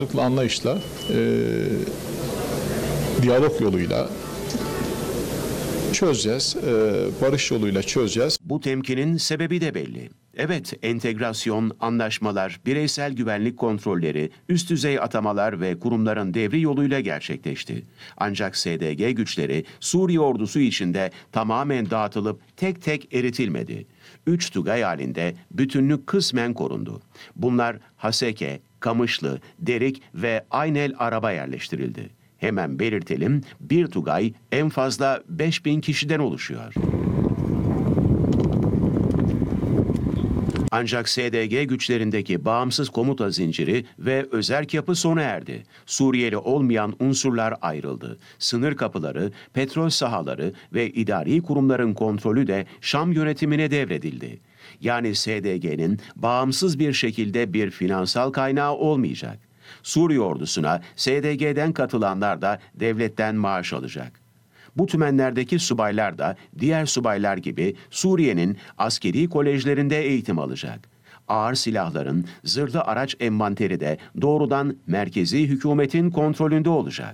Anlayışla, diyalog yoluyla çözeceğiz, barış yoluyla çözeceğiz. Bu temkinin sebebi de belli. Evet, entegrasyon, anlaşmalar, bireysel güvenlik kontrolleri, üst düzey atamalar ve kurumların devri yoluyla gerçekleşti. Ancak SDG güçleri Suriye ordusu içinde tamamen dağıtılıp tek tek eritilmedi. 3 tugay halinde bütünlük kısmen korundu. Bunlar Haseke, Kamışlı, Derik ve Aynel Arab'a yerleştirildi. Hemen belirtelim, bir tugay en fazla 5000 kişiden oluşuyor. Ancak SDG güçlerindeki bağımsız komuta zinciri ve özerk yapı sona erdi. Suriyeli olmayan unsurlar ayrıldı. Sınır kapıları, petrol sahaları ve idari kurumların kontrolü de Şam yönetimine devredildi. Yani SDG'nin bağımsız bir şekilde bir finansal kaynağı olmayacak. Suriye ordusuna SDG'den katılanlar da devletten maaş alacak. Bu tümenlerdeki subaylar da diğer subaylar gibi Suriye'nin askeri kolejlerinde eğitim alacak. Ağır silahların, zırhlı araç envanteri de doğrudan merkezi hükümetin kontrolünde olacak.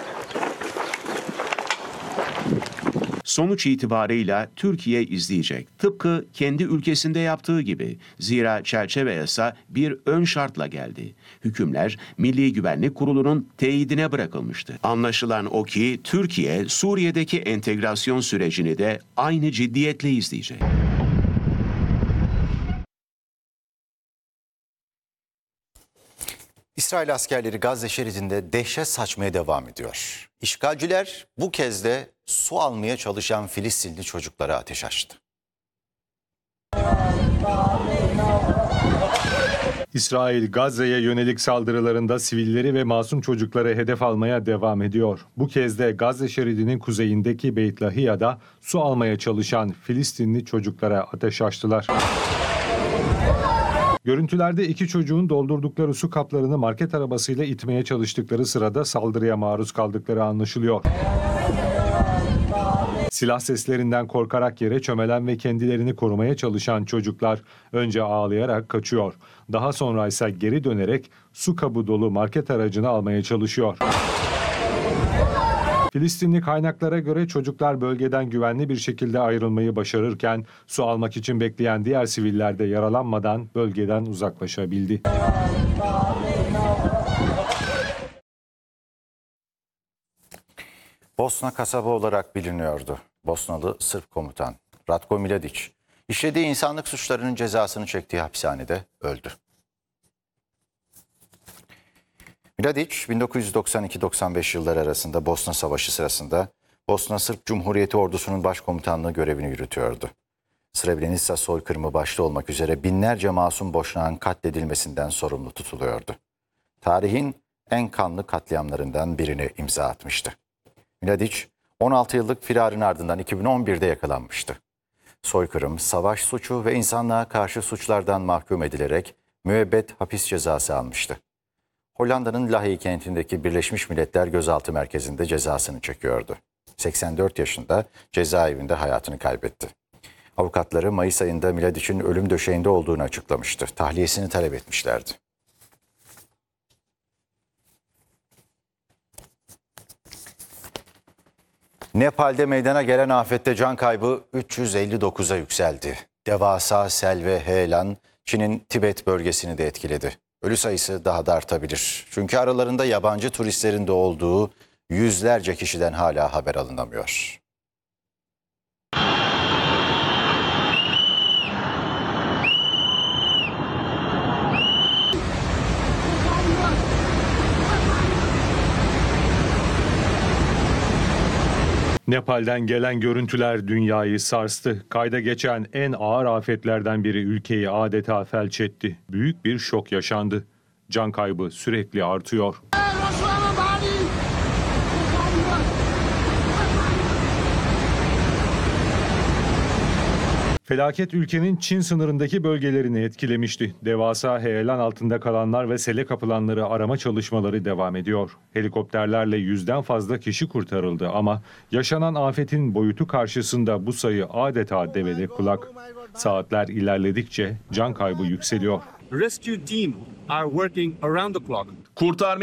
Sonuç itibarıyla Türkiye izleyecek. Tıpkı kendi ülkesinde yaptığı gibi. Zira çerçeve yasa bir ön şartla geldi. Hükümler Milli Güvenlik Kurulu'nun teyidine bırakılmıştı. Anlaşılan o ki Türkiye Suriye'deki entegrasyon sürecini de aynı ciddiyetle izleyecek. İsrail askerleri Gazze şeridinde dehşet saçmaya devam ediyor. İşgalciler bu kez de su almaya çalışan Filistinli çocuklara ateş açtı. İsrail, Gazze'ye yönelik saldırılarında sivilleri ve masum çocukları hedef almaya devam ediyor. Bu kez de Gazze şeridinin kuzeyindeki Beit Lahiya'da su almaya çalışan Filistinli çocuklara ateş açtılar. Görüntülerde iki çocuğun doldurdukları su kaplarını market arabasıyla itmeye çalıştıkları sırada saldırıya maruz kaldıkları anlaşılıyor. Silah seslerinden korkarak yere çömelen ve kendilerini korumaya çalışan çocuklar önce ağlayarak kaçıyor. Daha sonra ise geri dönerek su kabı dolu market aracını almaya çalışıyor. Filistinli kaynaklara göre çocuklar bölgeden güvenli bir şekilde ayrılmayı başarırken su almak için bekleyen diğer siviller de yaralanmadan bölgeden uzaklaşabildi. Bosna kasaba olarak biliniyordu. Bosnalı Sırp komutan Ratko Mladic, işlediği insanlık suçlarının cezasını çektiği hapishanede öldü. Mladic, 1992-95 yılları arasında Bosna Savaşı sırasında Bosna Sırp Cumhuriyeti ordusunun başkomutanlığı görevini yürütüyordu. Srebrenica soykırımı başta olmak üzere binlerce masum Boşnak'ın katledilmesinden sorumlu tutuluyordu. Tarihin en kanlı katliamlarından birine imza atmıştı. Mladic, 16 yıllık firarın ardından 2011'de yakalanmıştı. Soykırım, savaş suçu ve insanlığa karşı suçlardan mahkum edilerek müebbet hapis cezası almıştı. Hollanda'nın Lahey kentindeki Birleşmiş Milletler Gözaltı Merkezi'nde cezasını çekiyordu. 84 yaşında cezaevinde hayatını kaybetti. Avukatları Mayıs ayında Mladic'in ölüm döşeğinde olduğunu açıklamıştı. Tahliyesini talep etmişlerdi. Nepal'de meydana gelen afette can kaybı 359'a yükseldi. Devasa sel ve heyelan Çin'in Tibet bölgesini de etkiledi. Ölü sayısı daha da artabilir. Çünkü aralarında yabancı turistlerin de olduğu yüzlerce kişiden hala haber alınamıyor. Nepal'den gelen görüntüler dünyayı sarstı. Kayda geçen en ağır afetlerden biri ülkeyi adeta felç etti. Büyük bir şok yaşandı. Can kaybı sürekli artıyor. Felaket ülkenin Çin sınırındaki bölgelerini etkilemişti. Devasa heyelan altında kalanlar ve sele kapılanları arama çalışmaları devam ediyor. Helikopterlerle 100'den fazla kişi kurtarıldı ama yaşanan afetin boyutu karşısında bu sayı adeta devede kulak. Saatler ilerledikçe can kaybı yükseliyor. Rescue team are working around the clock. Kurtarma